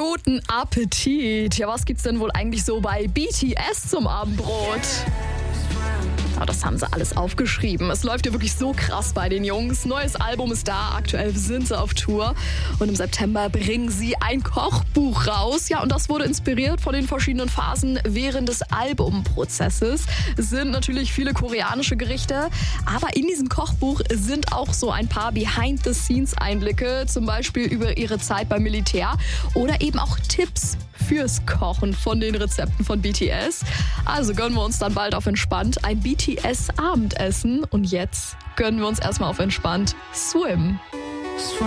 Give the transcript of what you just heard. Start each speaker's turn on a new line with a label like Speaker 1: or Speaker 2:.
Speaker 1: Guten Appetit. Ja, was gibt's denn wohl eigentlich so bei BTS zum Abendbrot? Ja, das haben sie alles aufgeschrieben. Es läuft ja wirklich so krass bei den Jungs. Neues Album ist da, aktuell sind sie auf Tour. Und im September bringen sie ein Kochbuch raus. Ja, und das wurde inspiriert von den verschiedenen Phasen während des Albumprozesses. Es sind natürlich viele koreanische Gerichte, aber in diesem Kochbuch sind auch so ein paar Behind-the-Scenes-Einblicke, zum Beispiel über ihre Zeit beim Militär oder eben auch Tipps fürs Kochen von den Rezepten von BTS. Also gönnen wir uns dann bald auf entspannt ein BTS-Abendessen. Und jetzt gönnen wir uns erstmal auf entspannt Swim.